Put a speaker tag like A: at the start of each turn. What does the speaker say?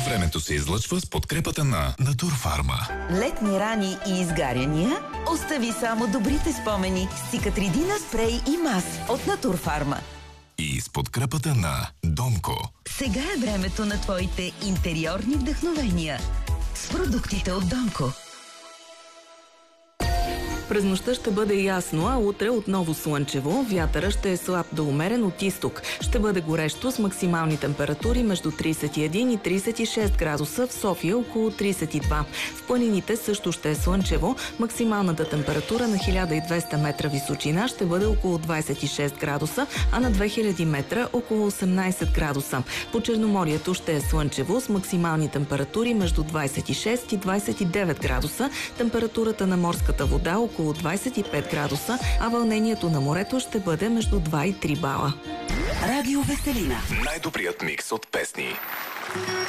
A: Времето се излъчва с подкрепата на Натурфарма.
B: Летни рани и изгаряния? Остави само добрите спомени с Цикатридина спрей и мас от Натурфарма.
A: И с подкрепата на Домко.
B: Сега е времето на твоите интериорни вдъхновения с продуктите от Домко.
C: През нощта ще бъде ясно, а утре отново слънчево. Вятъра ще е слаб до умерен от изток. Ще бъде горещо с максимални температури между 31 и 36 градуса, в София около 32. В планините също ще е слънчево. Максималната температура на 1200 метра височина ще бъде около 26 градуса, а на 2000 метра около 18 градуса. По Черноморието ще е слънчево с максимални температури между 26 и 29 градуса. Температурата на морската вода около 25 градуса, а вълнението на морето ще бъде между 2 и 3 бала.
B: Радио Веселина.
A: Най-добрият микс от песни.